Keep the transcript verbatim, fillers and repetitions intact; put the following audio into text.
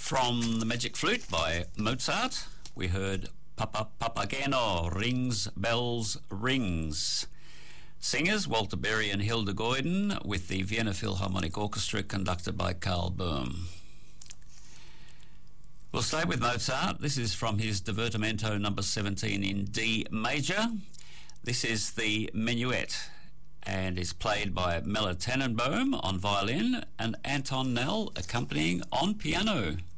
From the Magic Flute by Mozart, we heard Papa Papageno, Rings, Bells, Rings. Singers Walter Berry and Hilda Goyden, with the Vienna Philharmonic Orchestra conducted by Karl Böhm. We'll stay with Mozart. This is from his Divertimento number seventeen in D major. This is the Menuet and is played by Melle Tannenbaum on violin and Anton Nell accompanying on piano.